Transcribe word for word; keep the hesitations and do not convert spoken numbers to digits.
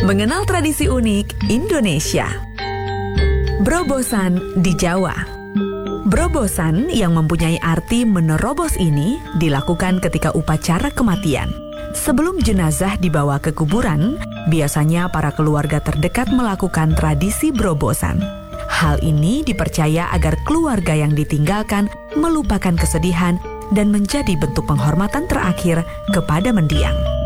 Mengenal tradisi unik Indonesia. Berobosan di Jawa. Berobosan yang mempunyai arti menerobos ini dilakukan ketika upacara kematian. Sebelum jenazah dibawa ke kuburan, biasanya para keluarga terdekat melakukan tradisi berobosan. Hal ini dipercaya agar keluarga yang ditinggalkan melupakan kesedihan dan menjadi bentuk penghormatan terakhir kepada mendiang.